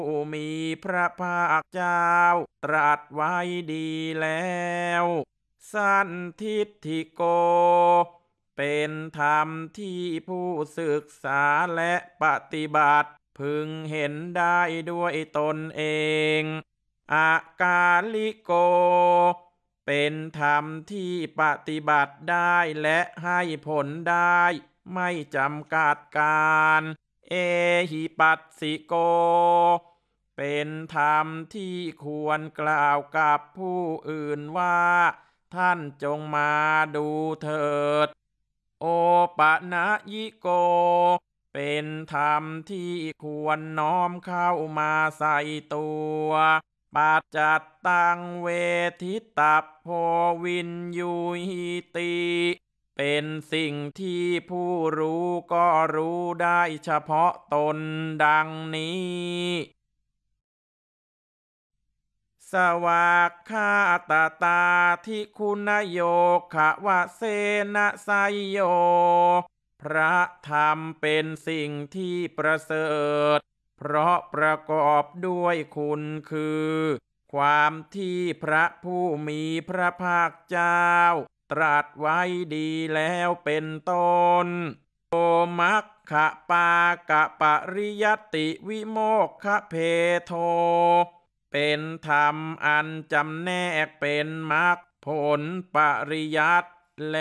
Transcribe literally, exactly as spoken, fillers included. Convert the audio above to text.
ผู้มีพระภาคเจ้าตรัสไว้ดีแล้วสันทิฏฐิโกเป็นธรรมที่ผู้ศึกษาและปฏิบัติพึงเห็นได้ด้วยตนเองอากาลิโกเป็นธรรมที่ปฏิบัติได้และให้ผลได้ไม่จำกัดการเอหิปัสสิโกเป็นธรรมที่ควรกล่าวกับผู้อื่นว่าท่านจงมาดูเถิดโอปะนะยิโกเป็นธรรมที่ควรน้อมเข้ามาใส่ตัวปัจจัตตังเวทิตัพโพวินยูหิติเป็นสิ่งที่ผู้รู้ก็รู้ได้เฉพาะตนดังนี้สวากขาตาตาทิคุณโยขวะเสนะไสยโยพระธรรมเป็นสิ่งที่ประเสริฐเพราะประกอบด้วยคุณคือความที่พระผู้มีพระภาคเจ้าตรัสไว้ดีแล้วเป็นต้นโอมัคคะปากะปริยติวิโมกขเพโทเป็นธรรมอันจำแนกเป็นมรรคผลปริยัติและ